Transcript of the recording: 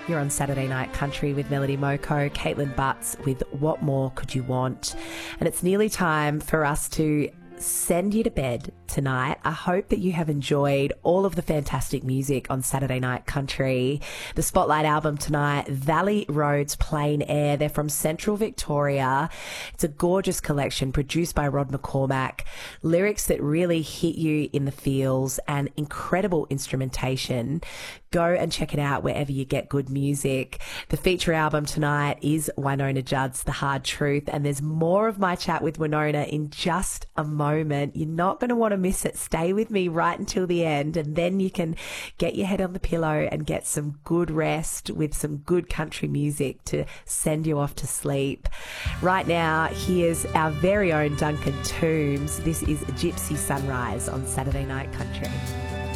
You're on Saturday Night Country with Melody Moko, Caitlin Butts with What More Could You Want? And it's nearly time for us to send you to bed tonight. I hope that you have enjoyed all of the fantastic music on Saturday Night Country. The Spotlight album tonight, Valley Roads Plain Air. They're from Central Victoria. It's a gorgeous collection produced by Rod McCormack. Lyrics that really hit you in the feels and incredible instrumentation. Go and check it out wherever you get good music. The feature album tonight is Wynonna Judd's The Hard Truth, and there's more of my chat with Wynonna in just a moment. You're not going to want to miss it. Stay with me right until the end, and then you can get your head on the pillow and get some good rest with some good country music to send you off to sleep. Right now, here's our very own Duncan Toombs. This is Gypsy Sunrise on Saturday Night Country.